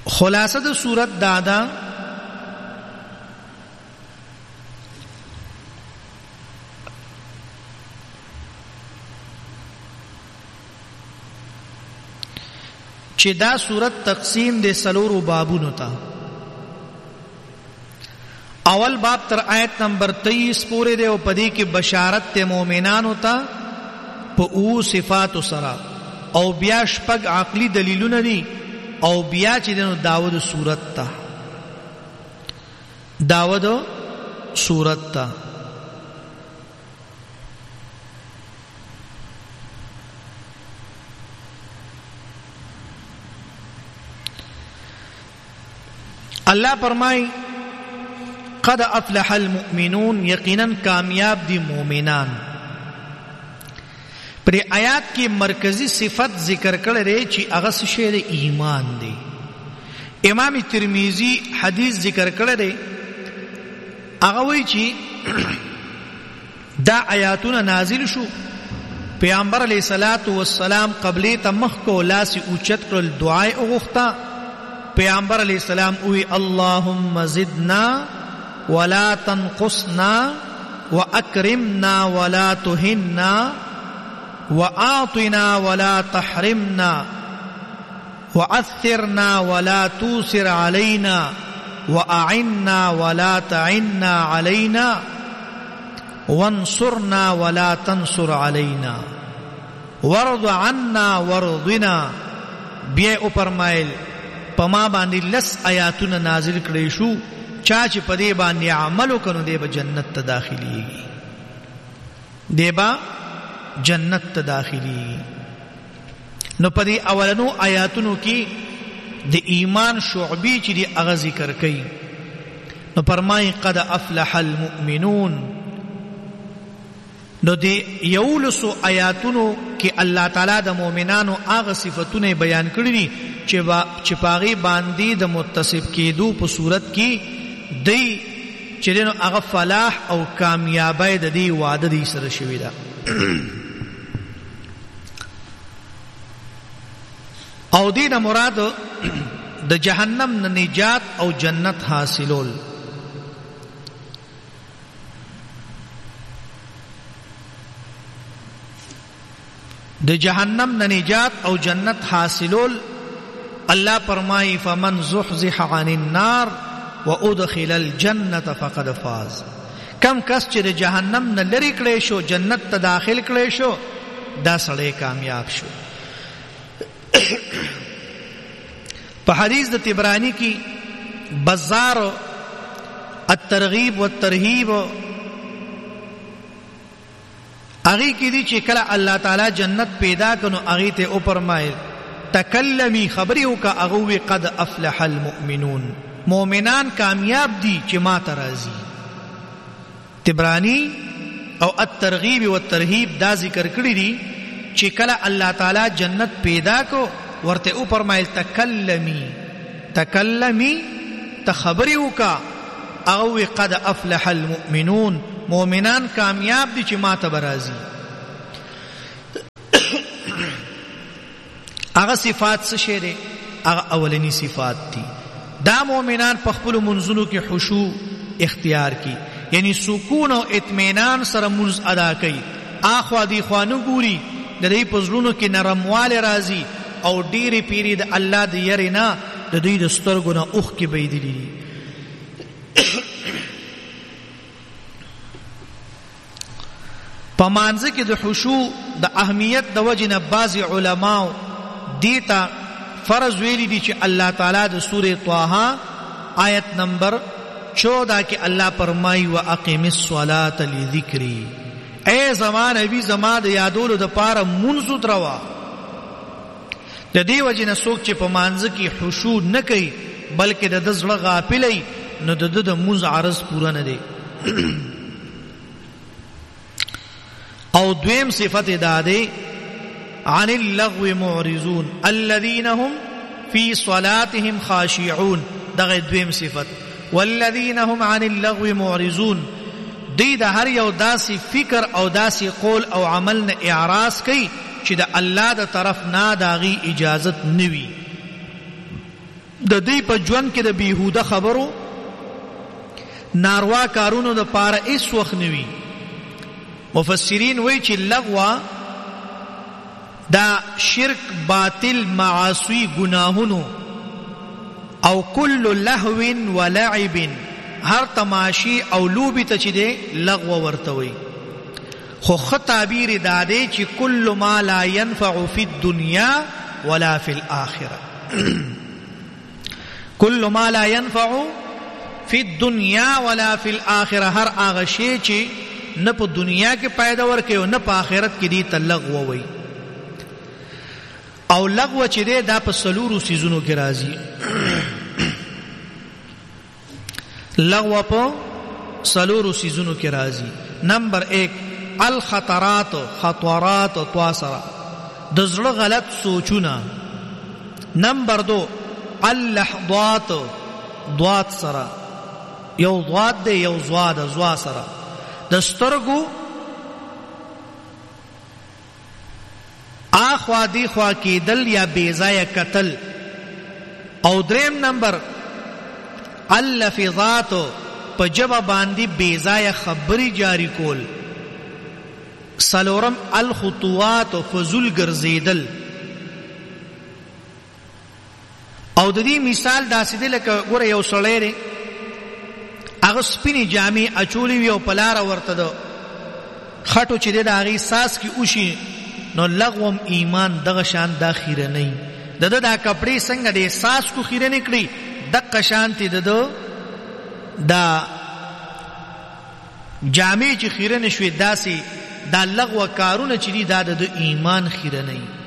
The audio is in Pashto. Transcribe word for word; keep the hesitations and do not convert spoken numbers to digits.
خلاصه د صورت دادا چې دا صورت تقسیم د سلورو بابونو ته. اول باب تر آیت نمبر تیئیس پورے دے او پدی کی بشارت تے مومنانو تا پا او صفات سرا او بیا شپگ عقلی دلیلون دی او بیا چی دینو داود صورت تا داود صورت تا اللہ فرمائی قد افلح المؤمنون یقیناً کامیاب دی مومنان. پر آیات کی مرکزی صفت ذکر کرے چی اغس شیر ایمان دی. امام ترمذی حدیث ذکر کرے اغوی چی دا آیاتون نازل شو پیامبر علیہ الصلوۃ والسلام قبلی تمخ کو لاسی اوچت کرل دعائے اغختا. پیامبر علیہ السلام اوی اللہم زدنا ولا تنقصنا واکرمنا ولا تهنا واعطنا ولا تحرمنا واثرنا ولا توسر علينا واعنا ولا تعنا علينا وانصرنا ولا تنصر علينا وارض عنا وارضنا. بیا او فرمایل پما باندې لس آیاتونه نازل کړي شو چا چې په دې باندې عمل وکړو دی به جنت ته داخليږي دی به جنت ته داخليږي. نو په دې اولنو آیاتونو کې د ایمان شعبې چې دی هغه ذکر کړي. نو فرمایي قد افلح المؤمنون. نو دی یولسو آیاتونو کې الله تعالی د مؤمنانو هغه صفاتونه بیان کړي دي چې پاغي باندې د متصف کېدو په صورت کې دی چې نو هغه فلاح او کامیابی د دې وعده دي سره شوی ده. او دې نه مراد د جهنم نه نجات او جنت حاصلول. د جهنم نه نجات او جنت حاصلول اللہ فرمائی فمن زحزح عن النار وادخل الجنة فقد فاز. کم کس چې د جهنم نه لری کړي شو جنت ته داخل کړي شو دا سړی کامیاب شو. په حدیث د طبرانی کی بازار الترغیب والترهیب اغي کی دی چې کله الله تعالی جنت پیدا کنو اغي ته او فرمایل تکلمی خبریو کا اغوی قد افلح المؤمنون مومنان کامیاب دی چې ما ترازی. طبرانی او الترغیب والترهیب دا ذکر کړی دی چې کله الله تعالی جنت پیدا کو ورته او فرمایل تکلمی تکلمی تخبریو کا اغوی قد افلح المؤمنون مومنان کامیاب دی چې ما تبرازی. اغا صفات څه شی دی؟ اغا اولنی صفات دی. دا مومنان په خپل منځونو کې خشوع اختیار کی یعنی سکون او اطمینان سره منځ ادا کوي. اخوا دی خوانو ګوري د دې پزړونو کې نرمواله راځي او ډېری پیری د الله د يرینا د دوی د سترګو نه اوخ کې بيدلی. پمانځ کې د خشوع د اهمیت د وجنه بعض علماو دیتا فرض ویلی دی چې الله تعالی د سورہ طه آیت نمبر چودہ کې الله فرمایي واقم الصلاة لذکری. اے زمان نبی زما د یادولو د پاره منځ دروا. د دې وجنه څوک چې پمانځ کې خشوع نه کوي بلکې د دزړه غافلای نو د د منځ عرض پورا نه دی. او دویم صفت داده عن اللغو معرضون الذين هم في صلاتهم خاشعون. دغه دویم صفت والذين هم عن اللغو معرضون دی د هر یو داسې فکر او داسې قول او عمل نه اعراض کوي چې د الله د طرف نه داغي اجازت نوي. د دې په ژوند کې د بیهوده خبرو ناروا کارونو د پاره هیڅ وخت نه وي. مفسرین وایي چې لغو دا شرک، باطل، معاصی، گناهونو او کل لهو و لعب، هر تماشی او لوبی ته چې دی لغو ورته وایي. خو ښه تعبیر دا دی چې کل ما لا ينفع فی الدنیا ولا فی الاخره کل ما لا ينفع فی الدنیا ولا فی الاخره، هر هغه شی چې نه په دنیا کې پیدا ورکوي او نه په آخرت کې دی ته لغو وایي. او لغو چې دی دا په څلورو څیزونو کې راځي. لغو په څلورو څیزونو کې راځي. نمبر ایک الخطرات، خطرات تواسره د زړه غلط سوچونه. نمبر دو اللحظات، ضاد سره یو ضاد دی یو زواد زوا سره د سترګو اخوا دی خوا کېدل یا بیځایه قتل. او دریم نمبر اللفظات، په جبه باندې بیځایه خبري جاری کول. سلورم الخطوات، فضول ګرځیدل. او د دې مثال داسې دی لکه ګوره یو سړی دی هغه سپینې جامې اچولې وي او په لاره ورته د خټو چې دی د هغې ساس کې اوشي، نو لغوم ایمان دغه شان دا خیرنۍ د ده دا کپړې څنګه د ساس کو خیرنې کړي دقه شانتې د ده دا جامې چې خیرنې شوې داسې دا لغوه کارونه چې دي دا د ایمان خیرنۍ.